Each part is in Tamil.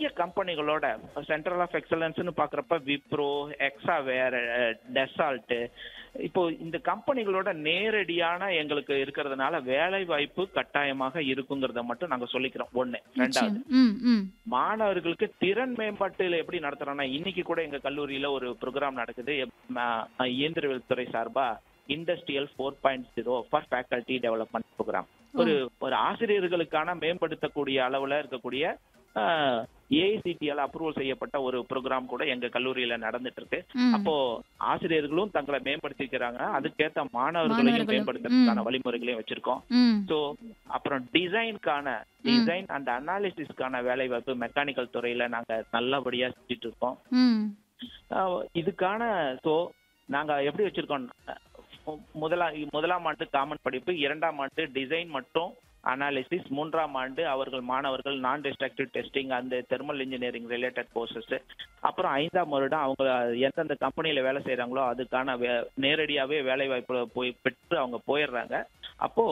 நிறைய கம்பெனிகளோட சென்டர் ஆஃப் எக்ஸலன்ஸ்னு பாக்குறப்ப விப்ரோ, எக்ஸாவேர், டெசால்ட், இப்போ இந்த கம்பெனிகளோட நேரடியான எங்களுக்கு இருக்கிறதுனால வேலை வாய்ப்பு கட்டாயமாக இருக்குங்கிறத மட்டும் நாங்க சொல்லிக்கிறோம். ஒண்ணு. ரெண்டாவது, மாணவர்களுக்கு திறன் மேம்பாட்டுல எப்படி நடத்துறோம்னா, இன்னைக்கு கூட எங்க கல்லூரியில ஒரு ப்ரோக்ராம் நடக்குது, இயந்திரவியல் துறை சார்பா industrial 4.0 for faculty development programme. ஒரு ஆசிரியர்களுக்கான மேம்படுத்தக்கூடிய அளவுல இருக்கக்கூடிய ஏஐசிடியால அப்ரூவல் செய்யப்பட்ட ஒரு ப்ரோக்ராம் கூட எங்க கல்லூரியில நடந்துட்டு இருக்கு. அப்போ ஆசிரியர்களும் தங்களை மேம்படுத்திக்கிறாங்க, அதுக்கேற்ற மாணவர்களையும் மேம்படுத்துறதுக்கான வழிமுறைகளையும் வச்சிருக்கோம். சோ அப்புறம் டிசைன் அண்ட் அனாலிசிஸ்க்கான வேலை வாய்ப்பு மெக்கானிக்கல் துறையில நாங்க நல்லபடியா செஞ்சுட்டு இருக்கோம். இதுக்கான நாங்க எப்படி வச்சிருக்கோம், முதலாம் ஆண்டு காமன் படிப்பு, 2ஆம் ஆண்டு டிசைன் மற்றும் அனாலிசிஸ், 3ஆம் ஆண்டு மாணவர்கள் நான் டிஸ்ட்ரக்டிவ் டெஸ்டிங் அந்த தெர்மல் இன்ஜினியரிங் ரிலேட்டட் கோர்சஸ், அப்புறம் 5ஆம் வருடம் அவங்க எந்தெந்த கம்பெனியில வேலை செய்யறாங்களோ அதுக்கான நேரடியாவே வேலை வாய்ப்பு பெற்று அவங்க போயிடுறாங்க. அப்போ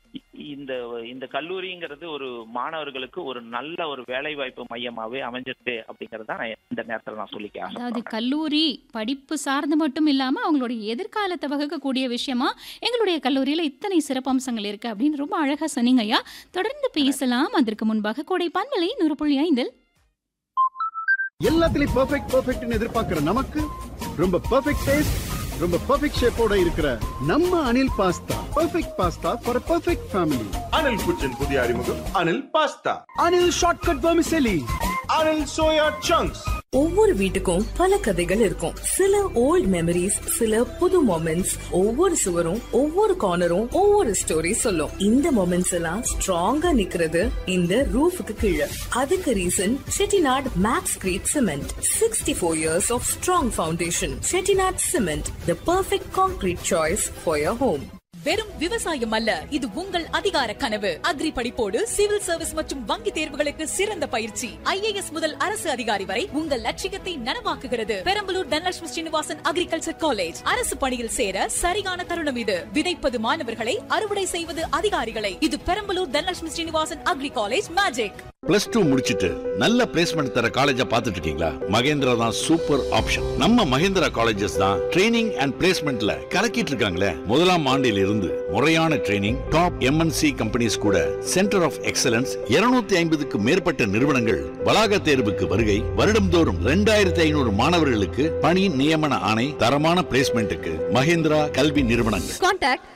இந்த கல்லூரிங்கிறது ஒரு மாணவர்களுக்கு ஒரு நல்ல ஒரு வேலை வாய்ப்பு மையமாவே அமைஞ்சிருக்கு அப்படிங்கறத இந்த நேரத்தில் நான் சொல்லிக்க. அதாவது கல்லூரி படிப்பு சார்ந்து மட்டும் இல்லாம அவங்களுடைய எதிர்காலத்தை வகுக்கக்கூடிய விஷயமா எங்களுடைய கல்லூரியில இத்தனை சிறப்பம்சங்கள் இருக்கு அப்படின்னு ரொம்ப அழகா சொன்னீங்க ஐயா. தொடர்ந்து பேசலாம். அதற்கு முன்பாக கோடை பண்பலை 100.5 எல்லாத்துலயும் பெர்ஃபெக்ட்னு எதிர்பார்க்கிற நமக்கு ரொம்ப பெர்ஃபெக்ட் டேஸ்ட், ரொம்ப பெர்ஃபெக்ட் ஷேப்போட இருக்கிற நம்ம Anil pasta. Perfect pasta for perfect family. Anil குச்சின் புதிய அறிமுகம் Anil pasta. Anil shortcut vermicelli. Anil soya chunks. ஒவ்வொரு வீட்டுக்கும் பல கதைகள் இருக்கும். சில ஓல்ட் மெமரிஸ், சில புது மொமெண்ட்ஸ். ஒவ்வொரு சுவரும் ஒவ்வொரு கார்னரும் ஒவ்வொரு ஸ்டோரி சொல்லும். இந்த மொமெண்ட்ஸ் எல்லாம் ஸ்ட்ராங்கா நிக்கிறது இந்த ரூஃபுக்கு கீழே. அதுக்கு reason Chettinad maths greet cement. 64 years of strong foundation. Chettinad cement, the perfect concrete choice for your home. வெறும் விவசாயம் அல்ல, இது உங்கள் அதிகார கனவு. அக்ரி படிப்போடு சிவில் சர்வீஸ் மற்றும் வங்கி தேர்வுகளுக்கு சிறந்த பயிற்சி. IAS முதல் அரசு அதிகாரி வரை உங்கள் லட்சியத்தை நனவாக்குகிறது. Perambalur Dhanalakshmi Srinivasan agriculture college. அரசு பணியில் சேர சரியான தருணம் இது. விதைப்பது மாணவர்களை, அறுவடை செய்வது அதிகாரிகளை. இது Perambalur Dhanalakshmi Srinivasan agri college magic. +2 முடிச்சிட்டு நல்ல பிளேஸ்மெண்ட் தர காலேஜ பாத்துட்டு இருக்கீங்களா? மகேந்திரா தான் சூப்பர் ஆப்ஷன். நம்ம மகேந்திரா காலேஜஸ் தான் ட்ரைனிங் அண்ட் பிளேஸ்மெண்ட்ல கலக்கிட்டு இருக்காங்களே. முதலாம் ஆண்டில் இருந்து முறையான ட்ரைனிங், டாப் MNC கம்பெனிஸ் கூட சென்டர் ஆஃப் எக்ஸலன்ஸ் 250க்கு மேற்பட்ட நிறுவனங்கள் வளாக தேர்வுக்கு வருகை. வருடம்தோறும் 2500 மாணவர்களுக்கு பணி நியமன ஆணை. தரமான பிளேஸ்மெண்ட்டுக்கு மகேந்திரா கல்வி நிறுவனங்கள். Contact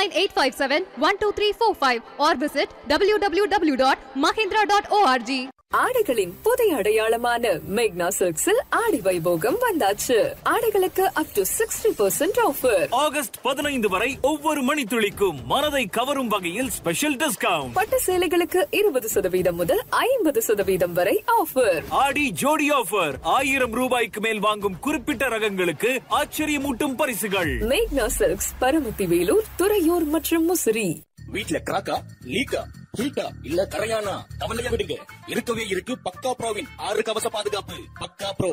8985712345 or visit www.mahindra.org. ஆடைகளின் புதிய அடையாளமான மேக்னா சில்க்ஸில் ஆடி வைபோகம் வந்தாச்சு. ஆடைகளுக்கு அப் டு 60% ஆஃபர். ஆகஸ்ட் 15 வரை ஒவ்வொரு மணித்துளிக்கும் மனதை கவரும் வகையில் ஸ்பெஷல் டிஸ்கவுண்ட். பட்டு சேலைகளுக்கு 20% முதல் 50% வரை ஆஃபர். ஆடி ஜோடி ஆஃபர். 1000 ரூபாய்க்கு மேல் வாங்கும் குறிப்பிட்ட ரகங்களுக்கு ஆச்சரியமூட்டும் பரிசுகள். மேக்னா சில்க்ஸ், பரமத்தி வேலூர், துறையூர் மற்றும் முசிறி. வீட்ல கிராக்கா, லீக்கா, ஹீட்டா இல்ல கரையானா, கவலைய விடுங்க. இருக்கவே இருக்கு பக்கா ப்ரோவின் 6 கவச பாதுகாப்பு. பக்கா ப்ரோ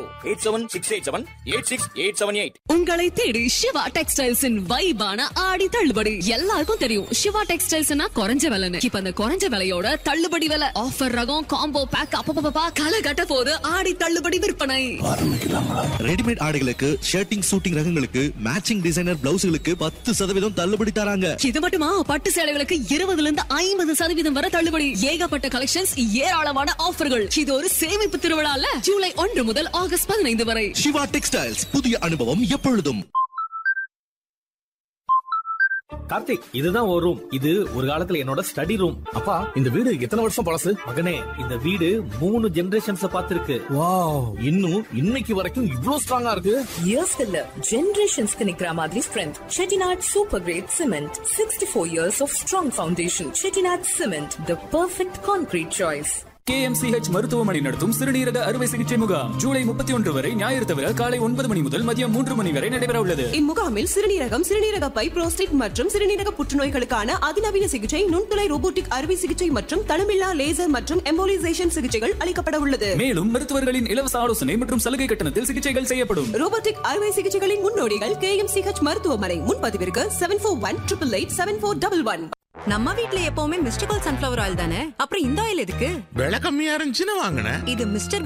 8768786878. உங்களை தேடி சிவா டெக்ஸ்டைல்ஸின் வைபான ஆடி தள்ளுபடி. எல்லாருக்கும் தெரியும் சிவா டெக்ஸ்டைல்ஸ்னா குறைஞ்ச விலைன்னு. இப்ப அந்த குறைஞ்ச விலையோட தள்ளுபடி விலை, ஆஃபர் ரகம், காம்போ பேக், அப்பப்பா களை கட்ட போது ஆடி தள்ளுபடி விற்பனை ஆரம்பிக்கலாங்களா? ரெடிமேட் ஆடைகளுக்கு, ஷர்ட்டிங் சூட்டிங் ரகங்களுக்கு, மேட்சிங் டிசைனர் பிளவுஸ்களுக்கு 10% தள்ளுபடி தராங்க. இது மட்டுமா, பட்டு சேலைகளுக்கு 20% வரை தள்ளுபடி. ஏகப்பட்ட கலெக்ஷன்ஸ், ஏராளமான ஆஃபர்கள். இது ஒரு சேமிப்பு திருவிழால ஜூலை 1 முதல் ஆகஸ்ட் 15 வரை. சிவா டெக்ஸ்டைல்ஸ், புதிய அனுபவம் எப்பொழுதும். கார்த்திக், இதுதான் ஒரு ரூம். இது ஒரு காலத்துல என்னோட ஸ்டடி ரூம். அப்பா, இந்த வீடு எத்தனை வருஷம் பழசு? மகனே, இந்த வீடு 3 ஜெனரேஷன்ஸ் பார்த்திருக்கு. வாவ், இன்னும் இன்னைக்கு வரைக்கும் இவ்ளோ ஸ்ட்ராங்கா இருக்கு. இயர்ஸ் இல்ல, ஜெனரேஷன்ஸ்க்கு நிக்கிற மாதிரி strength. Chettinad super great cement. 64 years of strong foundation. Chettinad cement, the perfect concrete choice. KMCH மருத்துவமனை நடத்தும் சிறுநீரக அறுவை சிகிச்சை முகாம் ஜூலை 31 வரை ஞாயிறு தவிர காலை 9 மணி முதல் மதியம் 3 மணி வரை நடைபெற உள்ளது. இம்முகாமில் சிறுநீரகம், சிறுநீரக பை, புரோஸ்டேட் மற்றும் சிறுநீரக புற்றுநோய்களுக்கான அதிநவீன சிகிச்சை, நுண்துளை ரோபோட்டிக் அறுவை சிகிச்சை மற்றும் தளமில்லா லேசர் மற்றும் எம்போலிசேஷன் சிகிச்சைகள் அளிக்கப்பட உள்ளது. மேலும் மருத்துவர்களின் இலவச ஆலோசனை மற்றும் சலுகை கட்டணத்தில் சிகிச்சைகள் செய்யப்படும். ரோபோட்டிக் அறுவை சிகிச்சைகளின் முன்னோடிகள் KMCH மருத்துவமனை. முன்பதிவிற்கு 7418887411. நம்ம வீட்ல எப்பவுமே மிஸ்டர் கோல்ட் சன்ஃபிளவர் ஆயில் தானே, அப்புறம் இந்த ஆயில் எதுக்கு? விலை கம்மியா இருந்துச்சுன்னு வாங்கினேன். இது மிஸ்டர்